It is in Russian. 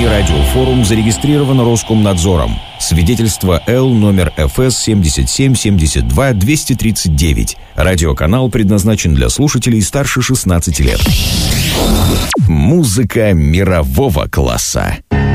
радиофорум зарегистрирован Роскомнадзором. Свидетельство Л номер ФС 77-72-239. Радиоканал предназначен для слушателей старше 16 лет. Музыка мирового класса.